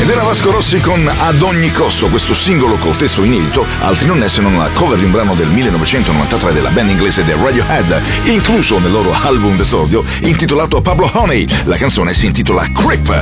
Ed era Vasco Rossi con Ad ogni costo, questo singolo col testo inedito, altri non è se non la cover di un brano del 1993 della band inglese The Radiohead, incluso nel loro album d'esordio intitolato Pablo Honey. La canzone si intitola Creep.